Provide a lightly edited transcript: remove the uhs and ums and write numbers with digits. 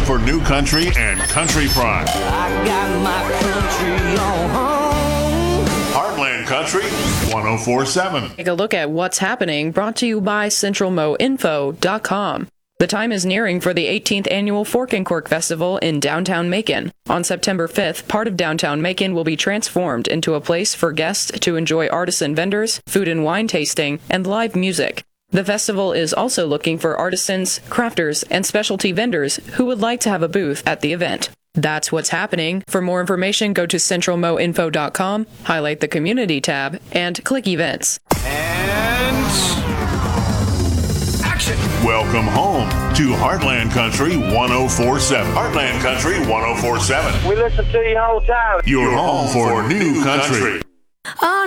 for new country and country pride. I got my country on home. Heartland Country 1047. Take a look at what's happening, brought to you by CentralMoInfo.com. The time is nearing for the 18th annual Fork and Cork Festival in downtown Macon. On September 5th, part of downtown Macon will be transformed into a place for guests to enjoy artisan vendors, food and wine tasting, and live music. The festival is also looking for artisans, crafters, and specialty vendors who would like to have a booth at the event. That's what's happening. For more information, go to CentralMoInfo.com, highlight the Community tab, and click Events. And action! Welcome home to Heartland Country 1047. Heartland Country 1047. We listen to you the whole time. Your home for new country. On